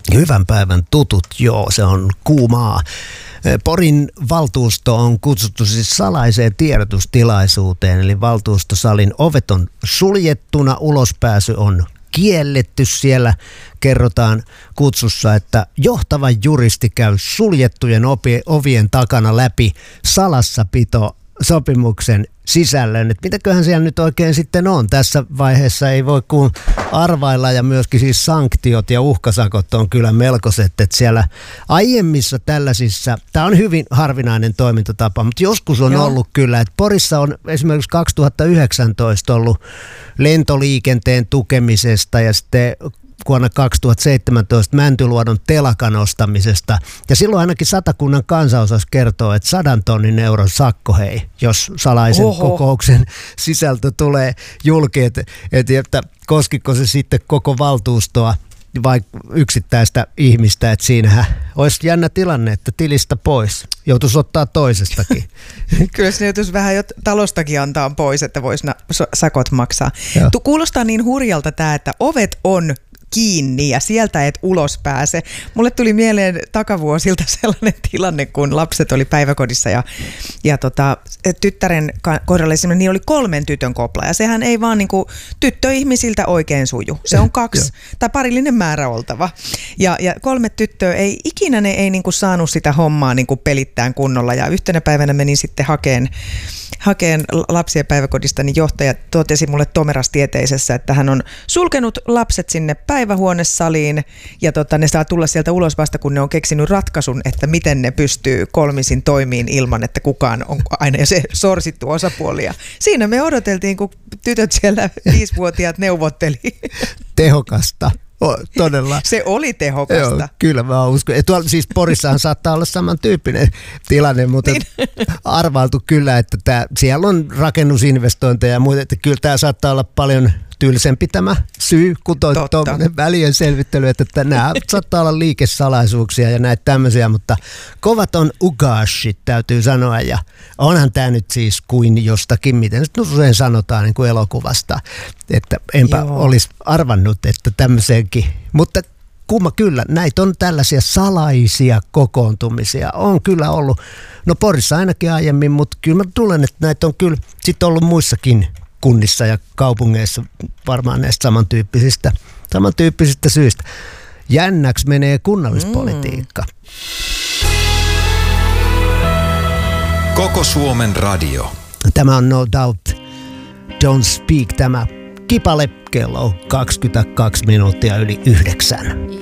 Hyvän päivän tutut, joo, se on kuumaa. Porin valtuusto on kutsuttu siis salaiseen tiedotustilaisuuteen, eli valtuustosalin ovet on suljettuna, ulospääsy on kielletty. Siellä kerrotaan kutsussa, että johtava juristi käy suljettujen ovien takana läpi salassapitosopimuksen sisällön. Että mitäköhän siellä nyt oikein sitten on? Tässä vaiheessa ei voi kuin arvailla, ja myöskin siis sanktiot ja uhkasakot on kyllä melkoiset. Että siellä aiemmissa tällaisissa, tämä on hyvin harvinainen toimintatapa, mutta joskus on ollut kyllä, että Porissa on esimerkiksi 2019 ollut lentoliikenteen tukemisesta ja sitten vuonna 2017 Mäntyluodon telakan ostamisesta. Ja silloin ainakin Satakunnan kansanosassa kertoo, että 100 000 euron sakko, hei, jos salaisen kokouksen sisältö tulee julki. Että koskiko se sitten koko valtuustoa vai yksittäistä ihmistä, että siinähän olisi jännä tilanne, että tilistä pois. Joutuisi ottaa toisestakin. Kyllä se joutuisi vähän jo talostakin antaa pois, että voisi sakot maksaa. Kuulostaa niin hurjalta tämä, että ovet on kiinni ja sieltä et ulos pääse. Mulle tuli mieleen takavuosilta sellainen tilanne, kun lapset oli päiväkodissa ja tyttären kohdalla esimerkiksi niin oli 3 tytön kopla, ja sehän ei vaan niinku tyttöihmisiltä oikein suju. Se on 2 tai parillinen määrä oltava. Ja 3 tyttöä ei ikinä, ne ei niinku saanut sitä hommaa niinku pelittään kunnolla, ja yhtenä päivänä menin sitten hakeen lapsia päiväkodista, niin johtaja totesi mulle tomerastieteisessä, että hän on sulkenut lapset sinne päivähuonesaliin ja ne saa tulla sieltä ulos vasta, kun ne on keksinyt ratkaisun, että miten ne pystyy kolmisin toimiin ilman, että kukaan on aina se sorsittu osapuoli. Ja siinä me odoteltiin, kun tytöt siellä 5-vuotiaat neuvotteli. Tehokasta. Todella. Se oli tehokasta. Joo, kyllä mä uskon. Tuolla siis Porissahan saattaa olla samantyyppinen tilanne, mutta arvailtu kyllä, että siellä on rakennusinvestointeja ja muuta, että kyllä tämä saattaa olla paljon tyylisempi tämä syy kuin tuommoinen välien selvittely, että nämä saattaa olla liikesalaisuuksia ja näitä tämmöisiä, mutta kovat on ugashit, täytyy sanoa, ja onhan tämä nyt siis kuin jostakin, miten nyt usein sanotaan niin kuin elokuvasta, että enpä olisi arvannut, että tämmöiseenkin, mutta kumma kyllä, näitä on tällaisia salaisia kokoontumisia, on kyllä ollut, no Porissa ainakin aiemmin, mutta kyllä mä tulen, että näitä on kyllä sitten ollut muissakin kunnissa ja kaupungeissa varmaan näistä samantyyppisistä syistä. Jännäksi menee kunnallispolitiikka. Koko Suomen radio. Tämä on No Doubt Don't Speak, tämä kipale, kello 22 minuuttia yli 9.